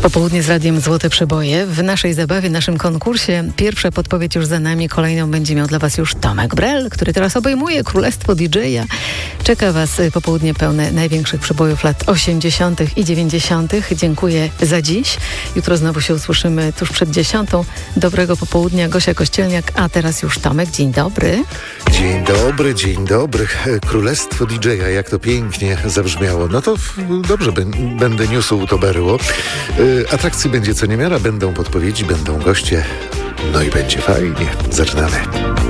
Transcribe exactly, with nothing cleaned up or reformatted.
Popołudnie z Radiem Złote Przeboje. W naszej zabawie, naszym konkursie pierwsza podpowiedź już za nami, kolejną będzie miał dla Was już Tomek Brel, który teraz obejmuje królestwo D J a. Czeka Was popołudnie pełne największych przebojów lat osiemdziesiątych i dziewięćdziesiątych. Dziękuję za dziś. Jutro znowu się usłyszymy tuż przed dziesiątą. Dobrego popołudnia, Gosia Kościelniak, a teraz już Tomek. Dzień dobry. Dzień dobry, dzień dobry. Królestwo D J a, jak to pięknie zabrzmiało. No to dobrze, b- będę niósł to berło. Yy, atrakcji będzie co niemiara, będą podpowiedzi, będą goście. No i będzie fajnie. Zaczynamy.